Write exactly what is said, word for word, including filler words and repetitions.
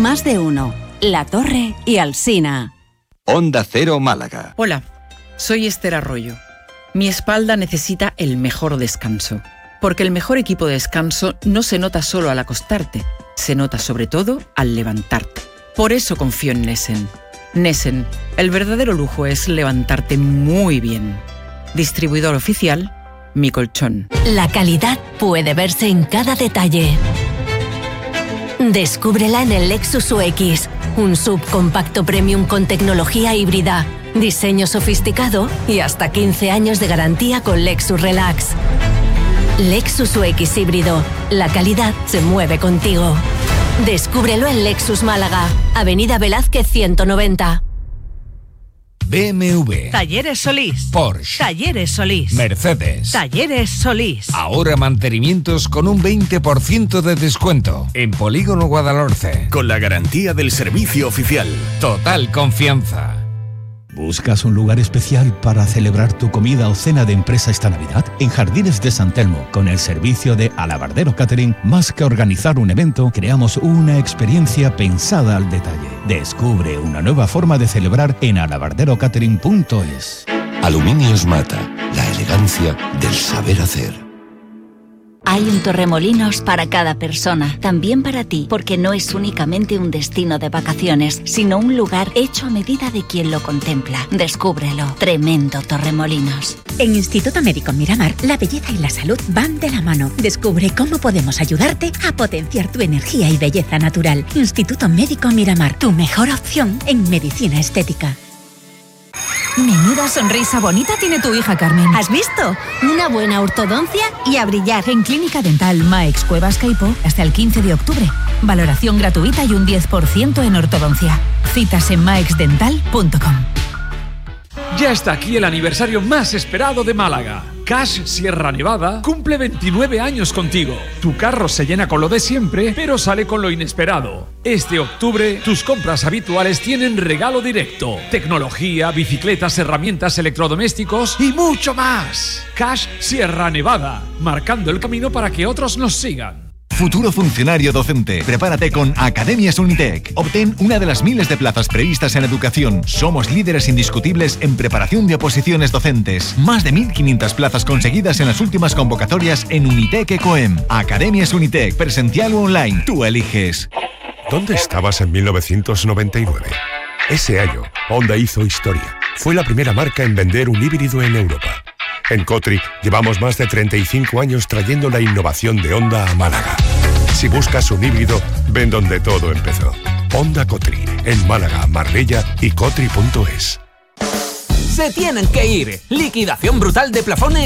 Más de uno. La Torre y Alsina. Onda Cero Málaga. Hola, soy Esther Arroyo. Mi espalda necesita el mejor descanso, porque el mejor equipo de descanso no se nota solo al acostarte, se nota sobre todo al levantarte. Por eso confío en Nesen. Nesen, el verdadero lujo es levantarte muy bien. Distribuidor oficial, Mi Colchón. La calidad puede verse en cada detalle. Descúbrela en el Lexus U X, un subcompacto premium con tecnología híbrida, diseño sofisticado y hasta quince años de garantía con Lexus Relax. Lexus U X híbrido, la calidad se mueve contigo. Descúbrelo en Lexus Málaga, Avenida Velázquez ciento noventa. B M W, Talleres Solís, Porsche, Talleres Solís, Mercedes, Talleres Solís. Ahora mantenimientos con un veinte por ciento de descuento en Polígono Guadalhorce. Con la garantía del servicio oficial. Total confianza. ¿Buscas un lugar especial para celebrar tu comida o cena de empresa esta Navidad? En Jardines de San Telmo, con el servicio de Alabardero Catering, más que organizar un evento, creamos una experiencia pensada al detalle. Descubre una nueva forma de celebrar en alabardero catering punto es. Aluminios Mata, la elegancia del saber hacer. Hay un Torremolinos para cada persona, también para ti, porque no es únicamente un destino de vacaciones, sino un lugar hecho a medida de quien lo contempla. Descúbrelo. Tremendo Torremolinos. En Instituto Médico Miramar, la belleza y la salud van de la mano. Descubre cómo podemos ayudarte a potenciar tu energía y belleza natural. Instituto Médico Miramar, tu mejor opción en medicina estética. Menuda sonrisa bonita tiene tu hija Carmen. ¿Has visto? Una buena ortodoncia y a brillar. En Clínica Dental Maex Cuevas Caipo hasta el quince de octubre. Valoración gratuita y un diez por ciento en ortodoncia. Citas en maex dental punto com. Ya está aquí el aniversario más esperado de Málaga. Cash Sierra Nevada cumple veintinueve años contigo. Tu carro se llena con lo de siempre, pero sale con lo inesperado. Este octubre, tus compras habituales tienen regalo directo. Tecnología, bicicletas, herramientas, electrodomésticos y mucho más. Cash Sierra Nevada, marcando el camino para que otros nos sigan. Futuro funcionario docente. Prepárate con Academias Unitec. Obtén una de las miles de plazas previstas en educación. Somos líderes indiscutibles en preparación de oposiciones docentes. Más de mil quinientas plazas conseguidas en las últimas convocatorias en Unitec Ecoem. Academias Unitec, presencial o online. Tú eliges. ¿Dónde estabas en mil novecientos noventa y nueve? Ese año, Honda hizo historia. Fue la primera marca en vender un híbrido en Europa. En Cotri llevamos más de treinta y cinco años trayendo la innovación de Honda a Málaga. Si buscas un híbrido, ven donde todo empezó. Honda Cotri, en Málaga, Marbella y cotri punto es. Se tienen que ir. Liquidación brutal de plafones